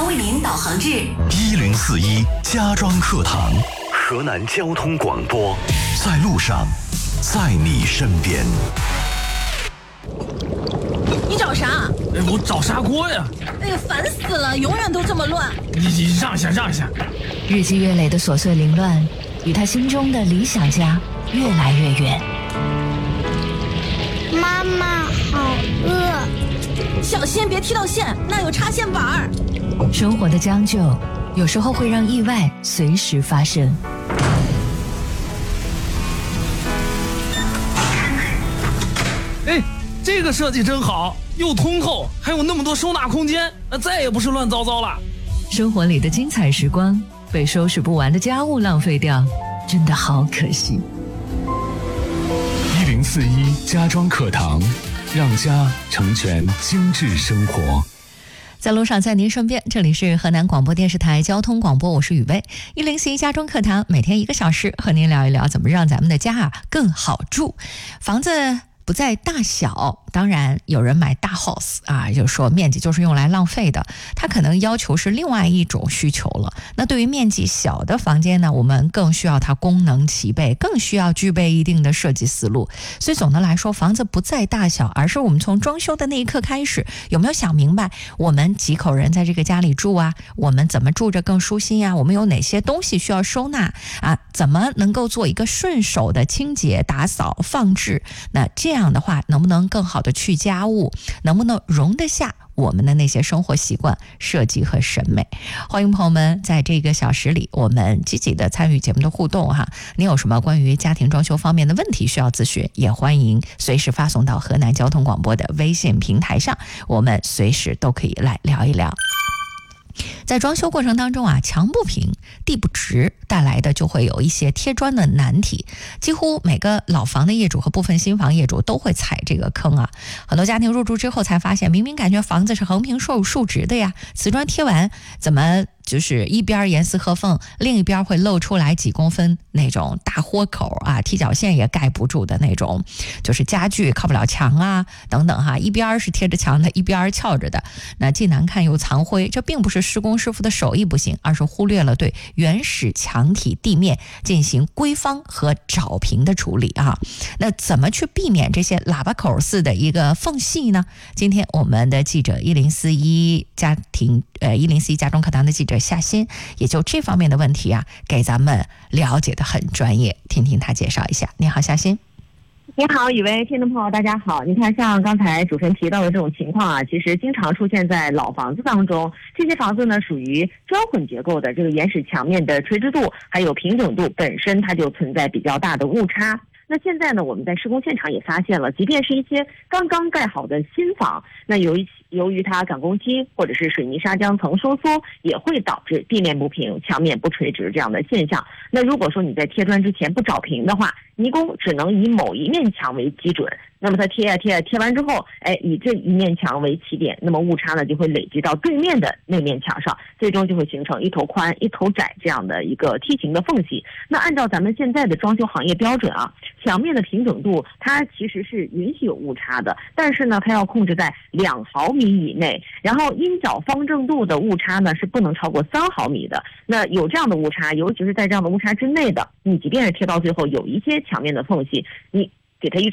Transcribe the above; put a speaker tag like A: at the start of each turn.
A: 为您导航至
B: 1041家庄课堂，河南交通广播，在路上，在你身边。
C: 你找啥？
D: 我找砂锅呀！
C: 哎呀，烦死了，永远都这么乱。
D: 你让一下，让一下。
E: 日积月累的琐碎凌乱，与他心中的理想家越来越远。
F: 妈妈好饿，
C: 小心别踢到线，那有插线板。
E: 生活的将就，有时候会让意外随时发生。
D: 哎，这个设计真好，又通透，还有那么多收纳空间，再也不是乱糟糟了。
E: 生活里的精彩时光，被收拾不完的家务浪费掉，真的好可惜。
B: 1041家庄课堂，让家成全精致生活。
E: 在路上，在您身边，这里是河南广播电视台交通广播，我是雨薇。1041家庄课堂，每天1个小时，和您聊一聊怎么让咱们的家更好住。房子不在大小，当然有人买大 house 就是说面积就是用来浪费的，它可能要求是另外一种需求了。那对于面积小的房间呢，我们更需要它功能齐备，更需要具备一定的设计思路。所以总的来说，房子不在大小，而是我们从装修的那一刻开始，有没有想明白我们几口人在这个家里住啊，我们怎么住着更舒心啊，我们有哪些东西需要收纳啊，怎么能够做一个顺手的清洁打扫放置，那这样的话能不能更好的去家务，能不能容得下我们的那些生活习惯、设计和审美。欢迎朋友们在这个小时里，我们积极的参与节目的互动哈。您有什么关于家庭装修方面的问题需要咨询，也欢迎随时发送到河南交通广播的微信平台上，我们随时都可以来聊一聊。在装修过程当中墙不平地不直带来的就会有一些贴砖的难题，几乎每个老房的业主和部分新房业主都会踩这个坑很多家庭入住之后才发现，明明感觉房子是横平竖直的呀，瓷砖贴完怎么就是一边严丝合缝，另一边会露出来几公分那种大豁口踢脚线也盖不住的那种，就是家具靠不了墙等等一边是贴着墙的，一边翘着的，那既难看又藏灰。这并不是施工师傅的手艺不行，而是忽略了对原始墙体地面进行规方和找平的处理那怎么去避免这些喇叭口似的一个缝隙呢？今天我们的记者1041家装课堂的记者夏欣，也就这方面的问题给咱们了解的很专业，听听他介绍一下。你好，夏欣。
G: 你好，雨薇，听众朋友大家好。你看，像刚才主持人提到的这种情况其实经常出现在老房子当中。这些房子呢，属于砖混结构的，这个原始墙面的垂直度还有平整度本身它就存在比较大的误差。那现在呢，我们在施工现场也发现了，即便是一些刚刚盖好的新房，那由于它赶工期或者是水泥砂浆层收缩，也会导致地面不平、墙面不垂直这样的现象。那如果说你在贴砖之前不找平的话，泥工只能以某一面墙为基准，那么它贴完之后，以这一面墙为起点，那么误差呢就会累积到对面的那面墙上，最终就会形成一头宽一头窄这样的一个梯形的缝隙。那按照咱们现在的装修行业标准墙面的平整度它其实是允许有误差的，但是呢它要控制在2毫米以内，然后阴角方正度的误差呢是不能超过3毫米的。那有这样的误差，尤其是在这样的误差之内的，你即便是贴到最后有一些墙面的缝隙，你给它一